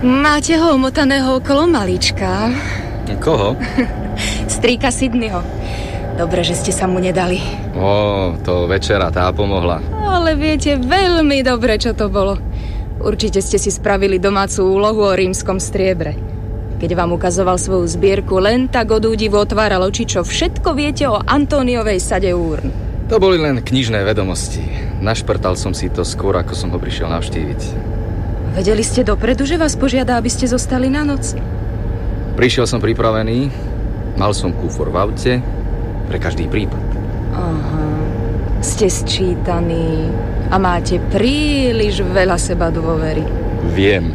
Máte ho omotaného okolo malička. Koho? Strýka Sydneyho. Dobre, že ste sa mu nedali. To večera tá pomohla. Ale viete veľmi dobre, čo to bolo. Určite ste si spravili domácu úlohu o rímskom striebre. Keď vám ukazoval svoju zbierku, len tak od údivu otváral oči, čo všetko viete o Antóniovej sade úrn. To boli len knižné vedomosti. Našprtal som si to skôr, ako som ho prišiel navštíviť. Vedeli ste dopredu, že vás požiada, aby ste zostali na noc? Prišiel som pripravený, mal som kúfor v aute, pre každý prípad. Aha, ste sčítaní a máte príliš veľa seba dôvery. Viem.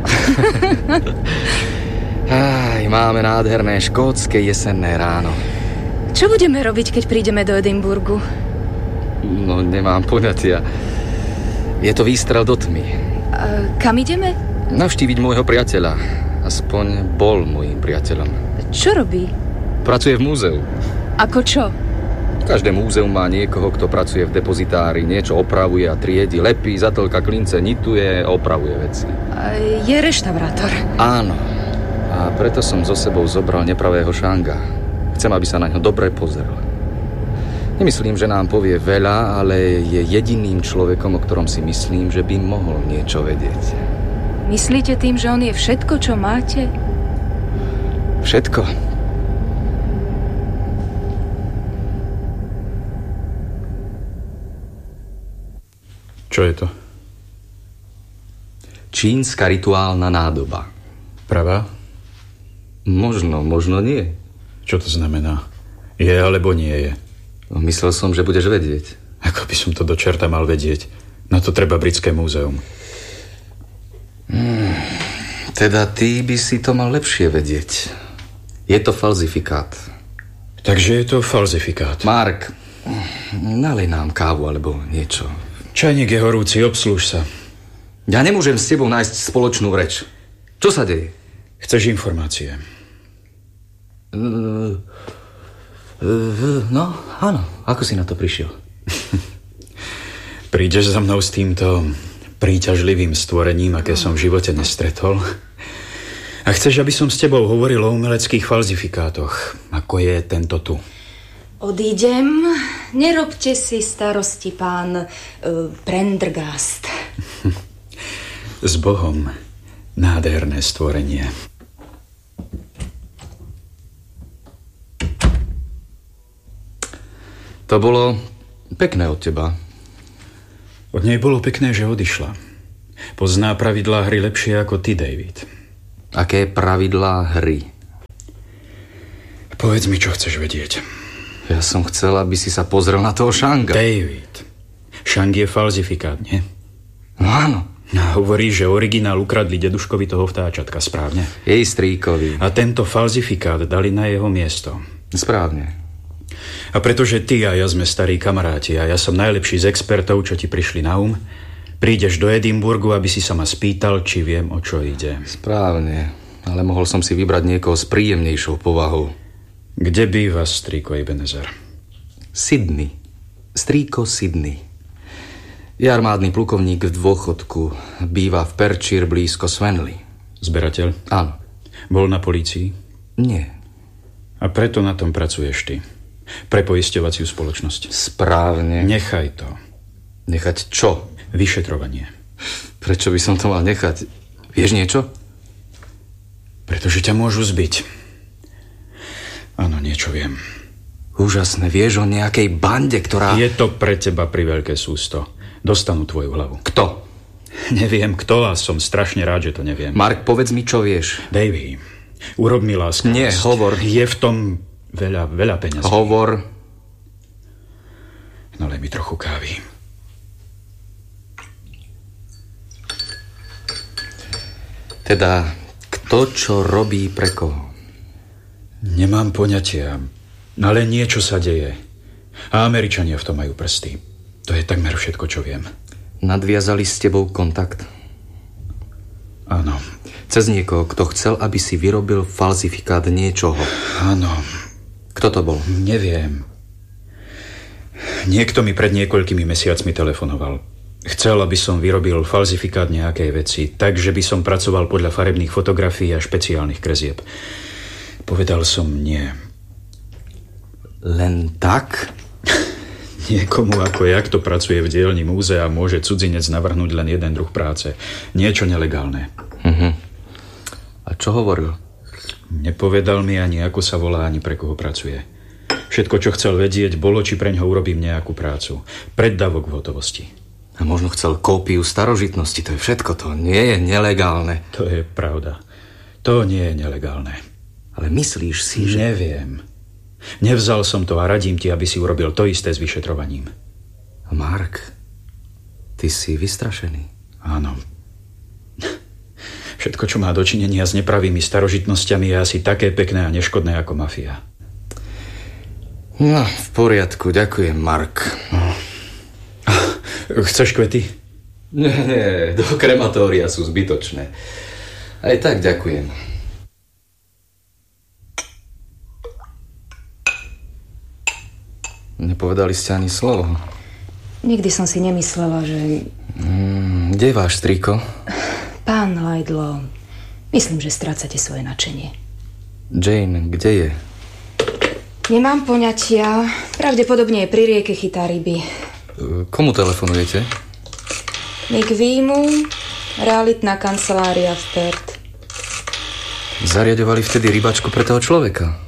Máme nádherné škótske jesenné ráno. Čo budeme robiť, keď prídeme do Edinburgu? No, nemám poňatia. Je to výstrel do tmy. Kam ideme? Navštíviť môjho priateľa. Aspoň bol môjim priateľom. Čo robí? Pracuje v múzeu. Ako čo? Každé múzeum má niekoho, kto pracuje v depozitári, niečo opravuje a triedi, lepí, zatlka klince, nituje, opravuje veci. Je reštaurátor. Áno. A preto som so sebou zobral nepravého Shanga. Chcem, aby sa na ňo dobre pozrel. Nemyslím, že nám povie veľa, ale je jediným človekom, o ktorom si myslím, že by mohol niečo vedieť. Myslíte tým, že on je všetko, čo máte? Všetko. Čo je to? Čínska rituálna nádoba. Pravá? Možno nie. Čo to znamená? Je alebo nie je? Myslel som, že budeš vedieť. Ako by som to do čerta mal vedieť? Na to treba Britské múzeum. Teda ty by si to mal lepšie vedieť. Je to falzifikát. Takže je to falzifikát. Mark, nalej nám kávu alebo niečo. Čajník je horúci, obslúž sa. Ja nemôžem s tebou nájsť spoločnú reč. Čo sa deje? Chceš informácie? No, áno. Ako si na to prišiel? Prídeš za mnou s týmto príťažlivým stvorením, aké som v živote nestretol? A chceš, aby som s tebou hovoril o umeleckých falzifikátoch, ako je tento tu? Odídem. Nerobte si starosti, pán Prendergast. S Bohom, nádherné stvorenie. To bolo pekné od teba. Od nej bolo pekné, že odišla. Pozná pravidlá hry lepšie ako ty, David. Aké pravidlá hry? Povedz mi, čo chceš vedieť. Ja som chcel, aby si sa pozrel na toho Shanga. David, Shang je falzifikát, nie? No áno. Hovorí, že originál ukradli deduškovi toho vtáčatka, správne? Jej strýkovi. A tento falzifikát dali na jeho miesto. Správne. A pretože ty a ja sme starí kamaráti a ja som najlepší z expertov, čo ti prišli na prídeš do Edinburgu, aby si sa ma spýtal, či viem, o čo ide. Správne, ale mohol som si vybrať niekoho s príjemnejšou povahou. Kde býva strýko Ebenezer? Sydney. Strýko Sydney. Je armádny plukovník v dôchodku. Býva v Perthshire blízko Swanley. Zberateľ? Áno. Bol na polícii? Nie. A preto na tom pracuješ ty. Pre poisťovaciu spoločnosť. Správne. Nechaj to. Nechať čo? Vyšetrovanie. Prečo by som to mal nechať? Vieš niečo? Pretože ťa môžu zbiť. Áno, niečo viem. Úžasné. Vieš o nejakej bande, ktorá... Je to pre teba priveľké sústo. Dostanú tvoju hlavu. Kto? Neviem kto a som strašne rád, že to neviem. Mark, povedz mi, čo vieš. Davy, urob mi lásku. Nie, hovor. Je v tom veľa peňazí. Hovor. Nalej mi trochu kávy. Teda, kto čo robí pre koho? Nemám poňatia, ale niečo sa deje. A Američania v tom majú prsty. To je takmer všetko, čo viem. Nadviazali s tebou kontakt? Áno. Cez niekoho, kto chcel, aby si vyrobil falzifikát niečoho? Áno. Kto to bol? Neviem. Niekto mi pred niekoľkými mesiacmi telefonoval. Chcel, aby som vyrobil falzifikát nejakej veci, takže by som pracoval podľa farebných fotografií a špeciálnych kresieb. Povedal som nie. Len tak? Niekomu ako ja, kto pracuje v dielni múzea, môže cudzinec navrhnúť len jeden druh práce. Niečo nelegálne. A čo hovoril? Nepovedal mi ani, ako sa volá, ani pre koho pracuje. Všetko, čo chcel vedieť, bolo, či preňho urobím nejakú prácu. Preddavok v hotovosti. A možno chcel kópiu starožitnosti, to je všetko, to nie je nelegálne. To je pravda. To nie je nelegálne. Ale myslíš si, že... Neviem. Nevzal som to a radím ti, aby si urobil to isté s vyšetrovaním. Mark, ty si vystrašený. Áno. Všetko, čo má dočinenia s nepravými starožitnosťami, je asi také pekné a neškodné ako mafia. No, v poriadku, ďakujem, Mark. Chceš kvety? Nie, do krematória sú zbytočné. Aj tak ďakujem. Nepovedali ste ani slovo. Nikdy som si nemyslela, že... Kde je váš striko? Pán Laidlaw, myslím, že strácate svoje nadšenie. Jane, kde je? Nemám poňatia. Pravdepodobne je pri rieke, chytá ryby. Komu telefonujete? McViemu, realitná kancelária v Perth. Zariadovali vtedy rybačku pre toho človeka.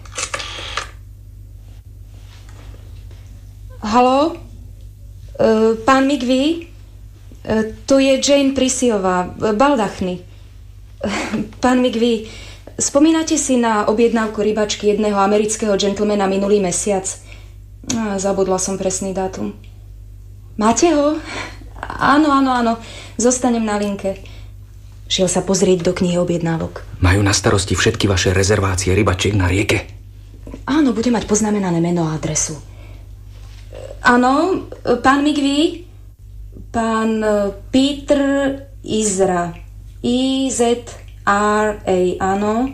Haló? Pán McVie? Tu je Jane Prisiová, Baldachny. Pán McVie, spomínate si na objednávku rybačky jedného amerického džentlmena minulý mesiac? Zabudla som presný dátum. Máte ho? Áno. Zostanem na linke. Šiel sa pozrieť do knihy objednávok. Majú na starosti všetky vaše rezervácie rybačiek na rieke? Áno, bude mať poznamenané meno a adresu. Áno, pán McVie? Pán Peter Izra. I-Z-R-A, áno.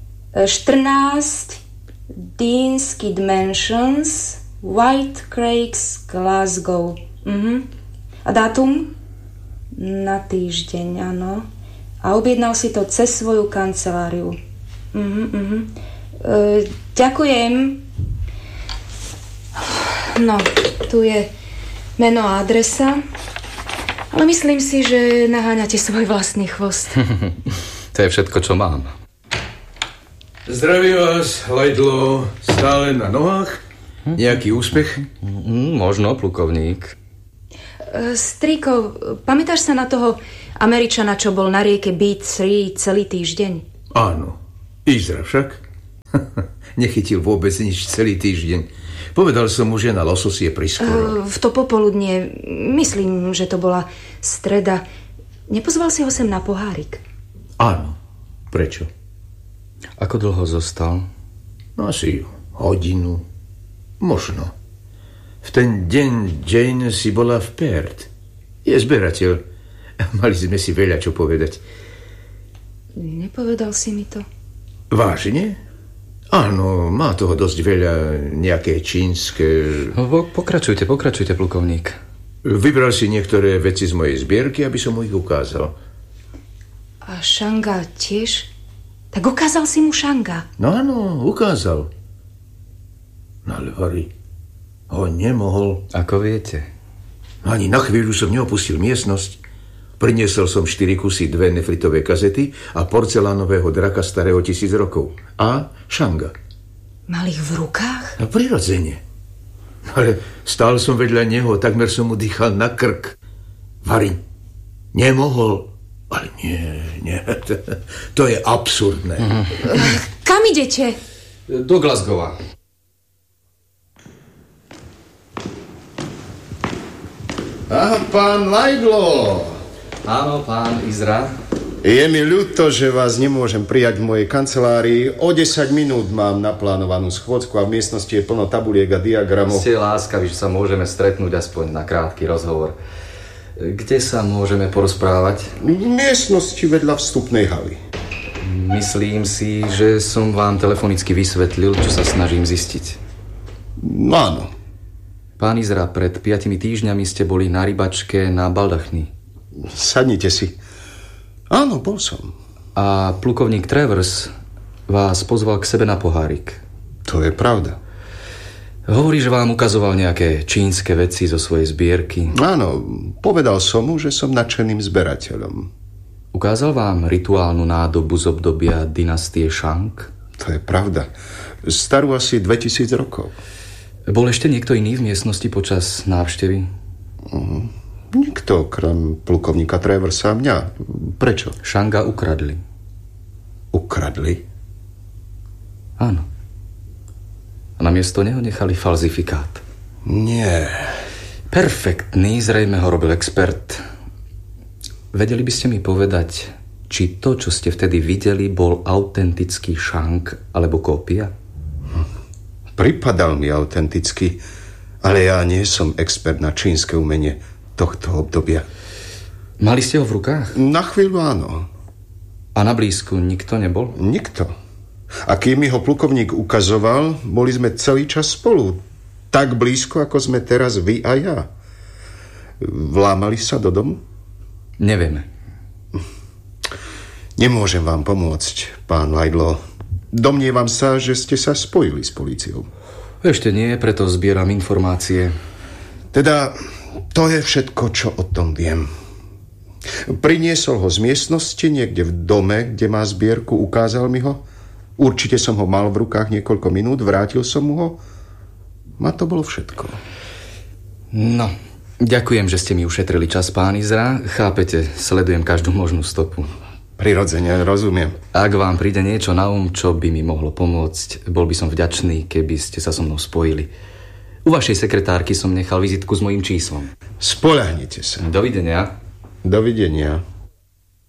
14 Deanskid Mansions, White Craigs, Glasgow. A dátum? Na týždeň, áno. A objednal si to cez svoju kanceláriu. Ďakujem. No, tu je meno a adresa. Ale myslím si, že naháňate svoj vlastný chvost. To je všetko, čo mám. Zdravím vás, Laidlaw. Stále na nohách? Nejaký úspech? Možno, plukovník. Striko, pamätáš sa na toho Američana, čo bol na rieke Beat 3 celý týždeň? Áno. Izra však? Nechytil vôbec nič celý týždeň. Povedal som mu, že na losos je priskoro. V to popoludnie, myslím, že to bola streda. Nepozval si ho sem na pohárik? Áno. Prečo? Ako dlho zostal? Asi hodinu. Možno. V ten deň Jane si bola v Perth. Je zberateľ. Mali sme si veľa čo povedať. Nepovedal si mi to. Vážne? Áno, má toho dosť veľa, nejaké čínske... Pokračujte, plukovník. Vybral si niektoré veci z mojej zbierky, aby som mu ich ukázal. A Shanga tiež? Tak ukázal si mu Shanga. No áno, ukázal. No ale Harry, ho nemohol. Ako viete? Ani na chvíľu som neopustil miestnosť. Priniesol som 4 kusy, 2 nefritové kazety a porcelánového draka starého 1000 rokov. A Shanga. Mal ich v rukách? No, prirodzene. Ale stál som vedľa neho, takmer som mu dýchal na krk. Harry, nemohol. Ale nie, to je absurdné. Kam idete? Do Glasgowa. Aha, pán Laidlaw. Áno, pán Izra. Je mi ľúto, že vás nemôžem prijať v mojej kancelárii. O 10 minút mám naplánovanú schôdzku a v miestnosti je plno tabuliek a diagramov. Ste láskaví, že sa môžeme stretnúť aspoň na krátky rozhovor. Kde sa môžeme porozprávať? V miestnosti vedľa vstupnej haly. Myslím si, že som vám telefonicky vysvetlil, čo sa snažím zistiť. No áno. Pán Izra, pred 5 týždňami ste boli na rybačke na Baldachny. Sadnite si. Áno, bol som. A plukovník Travers vás pozval k sebe na pohárik. To je pravda. Hovorí, že vám ukazoval nejaké čínske veci zo svojej zbierky. Áno, povedal som mu, že som nadšeným zberateľom. Ukázal vám rituálnu nádobu z obdobia dynastie Shang? To je pravda. Starú asi 2000 rokov. Bol ešte niekto iný v miestnosti počas návštevy? Nikto, krem plukovníka Traversa a mňa. Prečo? Shanga ukradli. Ukradli? Áno. A namiesto neho nechali falzifikát. Nie. Perfektný, zrejme ho robil expert. Vedeli by ste mi povedať, či to, čo ste vtedy videli, bol autentický Shang alebo kópia? Pripadal mi autenticky, ale ja nie som expert na čínske umenie tohto obdobia. Mali ste ho v rukách? Na chvíľu áno. A na blízku nikto nebol? Nikto. A kým mi ho plukovník ukazoval, boli sme celý čas spolu. Tak blízko, ako sme teraz vy a ja. Vlámali sa do domu? Nevieme. Nemôžem vám pomôcť, pán Laidlaw. Domnievam sa, že ste sa spojili s políciou. Ešte nie, preto zbieram informácie. Teda, to je všetko, čo o tom viem. Priniesol ho z miestnosti niekde v dome, kde má zbierku, ukázal mi ho. Určite som ho mal v rukách niekoľko minút, vrátil som mu ho. A to bolo všetko. No, ďakujem, že ste mi ušetrili čas, pán Izra. Chápete, sledujem každú možnú stopu. Prirodzene, rozumiem. Ak vám príde niečo na čo by mi mohlo pomôcť, bol by som vďačný, keby ste sa so mnou spojili. U vašej sekretárky som nechal vizitku s mojím číslom. Spoľahnite sa. Dovidenia. Dovidenia.